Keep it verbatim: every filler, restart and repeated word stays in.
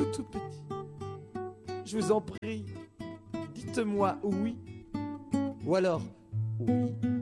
tout tout petit. Je vous en prie, dites-moi oui. Ou alors, oui.